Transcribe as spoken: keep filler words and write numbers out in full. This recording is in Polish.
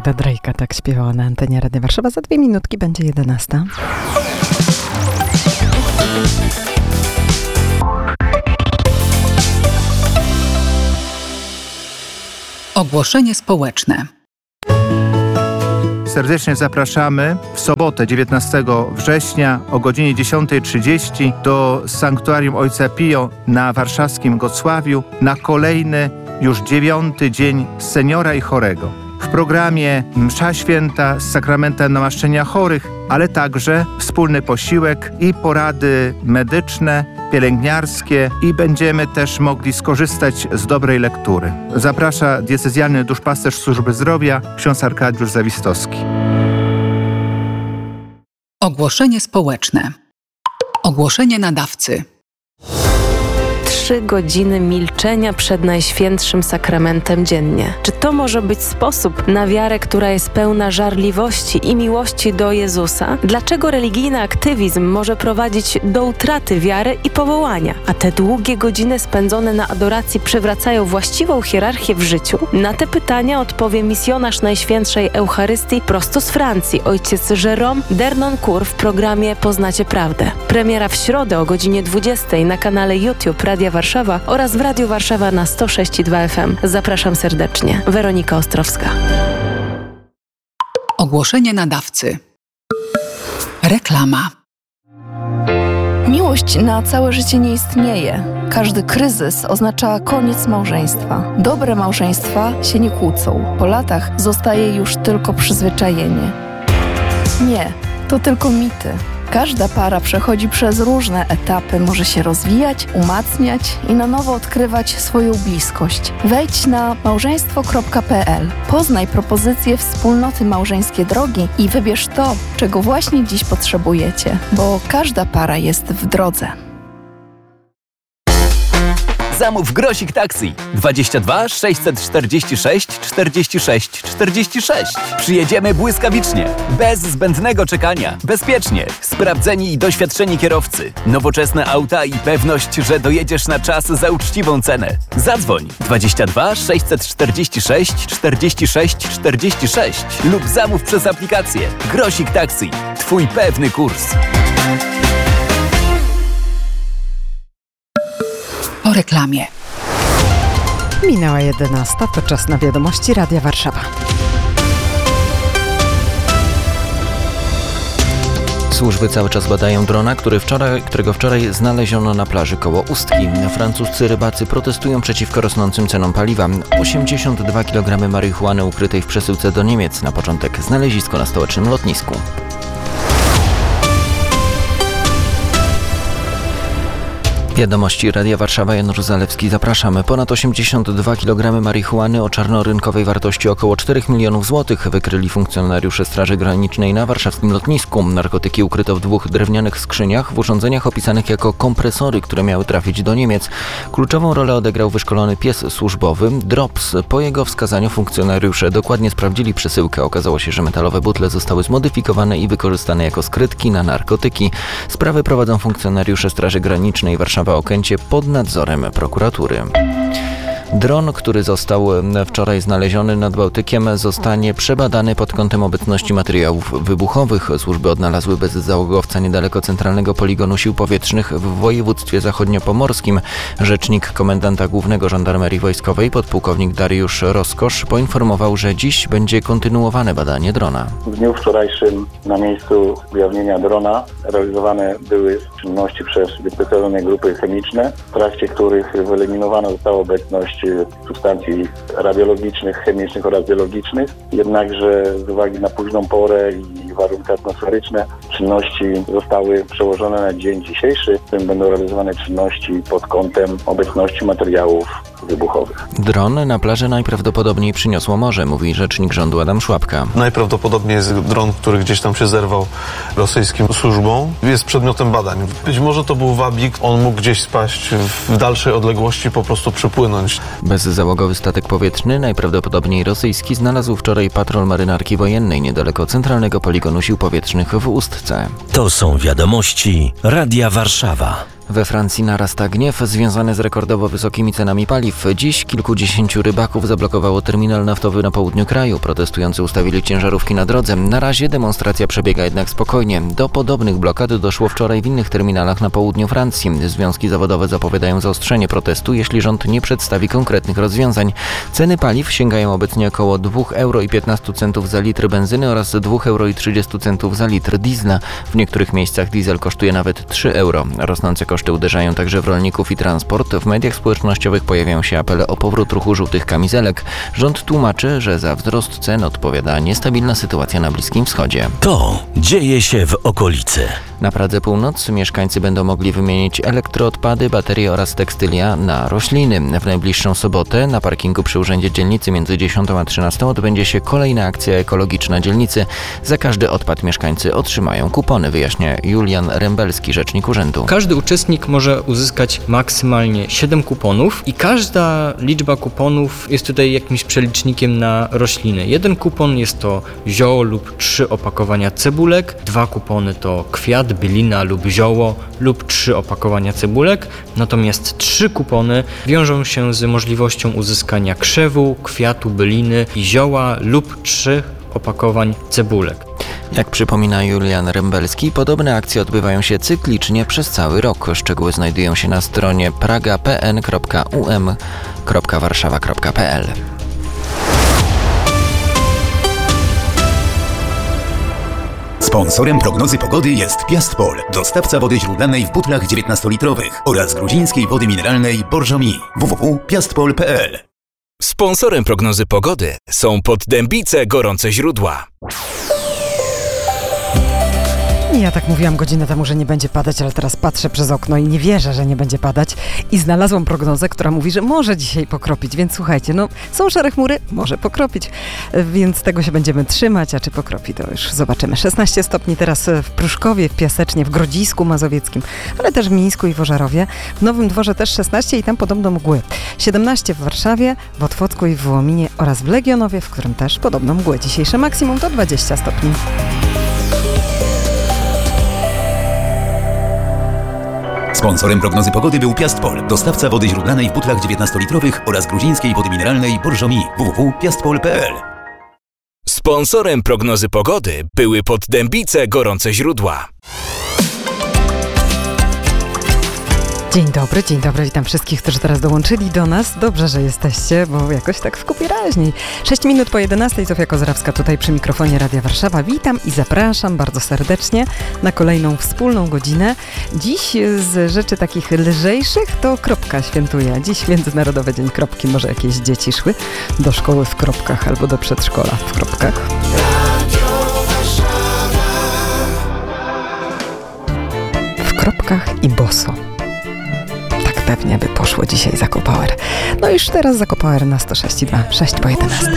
Magda Drejka tak śpiewała na antenie Radia Warszawa. Za dwie minutki będzie jedenasta. Ogłoszenie społeczne. Serdecznie zapraszamy w sobotę dziewiętnastego września o godzinie dziesiąta trzydzieści do Sanktuarium Ojca Pio na warszawskim Gocławiu na kolejny, już dziewiąty dzień seniora i chorego. W programie msza święta z sakramentem namaszczenia chorych, ale także wspólny posiłek i porady medyczne, pielęgniarskie i będziemy też mogli skorzystać z dobrej lektury. Zaprasza diecezjalny duszpasterz Służby Zdrowia, ksiądz Arkadiusz Zawistowski. Ogłoszenie społeczne. Ogłoszenie nadawcy. Trzy godziny milczenia przed Najświętszym Sakramentem dziennie. Czy to może być sposób na wiarę, która jest pełna żarliwości i miłości do Jezusa? Dlaczego religijny aktywizm może prowadzić do utraty wiary i powołania? A te długie godziny spędzone na adoracji przywracają właściwą hierarchię w życiu? Na te pytania odpowie misjonarz Najświętszej Eucharystii prosto z Francji, ojciec Jérôme Dernoncourt w programie Poznacie Prawdę. Premiera w środę o godzinie dwudziestej na kanale YouTube Radia Warszawa oraz w Radiu Warszawa na sto sześć i dwa F M. Zapraszam serdecznie. Weronika Ostrowska. Ogłoszenie nadawcy. Reklama. Miłość na całe życie nie istnieje. Każdy kryzys oznacza koniec małżeństwa. Dobre małżeństwa się nie kłócą. Po latach zostaje już tylko przyzwyczajenie. Nie, to tylko mity. Każda para przechodzi przez różne etapy, może się rozwijać, umacniać i na nowo odkrywać swoją bliskość. Wejdź na małżeństwo kropka p l, poznaj propozycje wspólnoty Małżeńskie Drogi i wybierz to, czego właśnie dziś potrzebujecie, bo każda para jest w drodze. Zamów Grosik Taxi dwadzieścia dwa sześćset czterdzieści sześć czterdzieści sześć czterdzieści sześć. Przyjedziemy błyskawicznie, bez zbędnego czekania, bezpiecznie, sprawdzeni i doświadczeni kierowcy, nowoczesne auta i pewność, że dojedziesz na czas za uczciwą cenę. Zadzwoń dwadzieścia dwa sześćset czterdzieści sześć czterdzieści sześć czterdzieści sześć lub zamów przez aplikację Grosik Taxi. Twój pewny kurs. Po reklamie. Minęła jedenasta, to czas na wiadomości Radia Warszawa. Służby cały czas badają drona, który wczoraj, którego wczoraj znaleziono na plaży koło Ustki. Francuscy rybacy protestują przeciwko rosnącym cenom paliwa. osiemdziesiąt dwa kilogramy marihuany ukrytej w przesyłce do Niemiec. Na początek znalezisko na stołecznym lotnisku. Wiadomości Radia Warszawa, Janusz Zalewski, zapraszamy. Ponad osiemdziesiąt dwa kilogramy marihuany o czarnorynkowej wartości około czterech milionów złotych wykryli funkcjonariusze Straży Granicznej na warszawskim lotnisku. Narkotyki ukryto w dwóch drewnianych skrzyniach w urządzeniach opisanych jako kompresory, które miały trafić do Niemiec. Kluczową rolę odegrał wyszkolony pies służbowy Drops. Po jego wskazaniu funkcjonariusze dokładnie sprawdzili przesyłkę. Okazało się, że metalowe butle zostały zmodyfikowane i wykorzystane jako skrytki na narkotyki. Sprawę prowadzą funkcjonariusze Straży Granicznej Warszawa Okęcie pod nadzorem prokuratury. Dron, który został wczoraj znaleziony nad Bałtykiem, zostanie przebadany pod kątem obecności materiałów wybuchowych. Służby odnalazły bezzałogowca niedaleko centralnego poligonu sił powietrznych w województwie zachodniopomorskim. Rzecznik komendanta głównego Żandarmerii Wojskowej, podpułkownik Dariusz Roskosz, poinformował, że dziś będzie kontynuowane badanie drona. W dniu wczorajszym na miejscu ujawnienia drona realizowane były czynności przez wyspecjalizowane grupy chemiczne, w trakcie których wyeliminowana została obecność substancji radiologicznych, chemicznych oraz biologicznych. Jednakże z uwagi na późną porę i warunki atmosferyczne czynności zostały przełożone na dzień dzisiejszy, w którym będą realizowane czynności pod kątem obecności materiałów wybuchowych. Dron na plaży najprawdopodobniej przyniosło morze, mówi rzecznik rządu Adam Szłapka. Najprawdopodobniej jest dron, który gdzieś tam się zerwał rosyjskim służbom. Jest przedmiotem badań. Być może to był wabik, on mógł gdzieś spaść w dalszej odległości, po prostu przypłynąć. Bezzałogowy statek powietrzny, najprawdopodobniej rosyjski, znalazł wczoraj patrol marynarki wojennej niedaleko centralnego poligonu sił powietrznych w Ustce. To są wiadomości Radia Warszawa. We Francji narasta gniew związany z rekordowo wysokimi cenami paliw. Dziś kilkudziesięciu rybaków zablokowało terminal naftowy na południu kraju. Protestujący ustawili ciężarówki na drodze. Na razie demonstracja przebiega jednak spokojnie. Do podobnych blokad doszło wczoraj w innych terminalach na południu Francji. Związki zawodowe zapowiadają zaostrzenie protestu, jeśli rząd nie przedstawi konkretnych rozwiązań. Ceny paliw sięgają obecnie około dwa euro i piętnaście centów za litr benzyny oraz dwa euro i trzydzieści centów za litr diesla. W niektórych miejscach diesel kosztuje nawet trzy euro. Rosnące koszty uderzają także w rolników i transport. W mediach społecznościowych pojawiają się apele o powrót ruchu żółtych kamizelek. Rząd tłumaczy, że za wzrost cen odpowiada niestabilna sytuacja na Bliskim Wschodzie. To dzieje się w okolicy. Na Pradze Północ mieszkańcy będą mogli wymienić elektroodpady, baterie oraz tekstylia na rośliny. W najbliższą sobotę na parkingu przy Urzędzie Dzielnicy między dziesiątą a trzynastą odbędzie się kolejna akcja ekologiczna dzielnicy. Za każdy odpad mieszkańcy otrzymają kupony, wyjaśnia Julian Rembelski, rzecznik urzędu. Każdy uczestnik może uzyskać maksymalnie siedem kuponów i każda liczba kuponów jest tutaj jakimś przelicznikiem na rośliny. Jeden kupon jest to zioło lub trzy opakowania cebulek, dwa kupony to kwiat, bylina lub zioło lub trzy opakowania cebulek, natomiast trzy kupony wiążą się z możliwością uzyskania krzewu, kwiatu, byliny i zioła lub trzy opakowań cebulek. Jak przypomina Julian Rembelski, podobne akcje odbywają się cyklicznie przez cały rok. Szczegóły znajdują się na stronie praga kropka p n kropka u m kropka warszawa kropka p l. Sponsorem prognozy pogody jest Piastpol, dostawca wody źródlanej w butlach dziewiętnastolitrowych oraz gruzińskiej wody mineralnej Borżomi. w w w kropka piastpol kropka p l. Sponsorem prognozy pogody są Poddębice Gorące Źródła. Ja tak mówiłam godzinę temu, że nie będzie padać, ale teraz patrzę przez okno i nie wierzę, że nie będzie padać. I znalazłam prognozę, która mówi, że może dzisiaj pokropić. Więc słuchajcie, no są szare chmury, może pokropić. Więc tego się będziemy trzymać, a czy pokropi, to już zobaczymy. szesnaście stopni teraz w Pruszkowie, w Piasecznie, w Grodzisku Mazowieckim, ale też w Mińsku i w Ożarowie. W Nowym Dworze też szesnaście i tam podobno mgły. siedemnaście w Warszawie, w Otwocku i w Wołominie oraz w Legionowie, w którym też podobno mgły. Dzisiejsze maksimum to dwadzieścia stopni. Sponsorem prognozy pogody był Piastpol, dostawca wody źródlanej w butlach dziewiętnastolitrowych oraz gruzińskiej wody mineralnej Borżomi. w w w kropka piastpol kropka p l. Sponsorem prognozy pogody były Poddębice Gorące Źródła. Dzień dobry, dzień dobry, witam wszystkich, którzy teraz dołączyli do nas. Dobrze, że jesteście, bo jakoś tak w kupie raźniej. sześć minut po jedenastej, Zofia Kozrawska tutaj przy mikrofonie Radia Warszawa. Witam i zapraszam bardzo serdecznie na kolejną wspólną godzinę. Dziś z rzeczy takich lżejszych to kropka świętuje. Dziś Międzynarodowy Dzień Kropki. Może jakieś dzieci szły do szkoły w kropkach albo do przedszkola w kropkach. W kropkach i boso. Pewnie by poszło dzisiaj Zakopower. No już teraz Zakopower na sto sześć i dwa, sześć po jedenastej.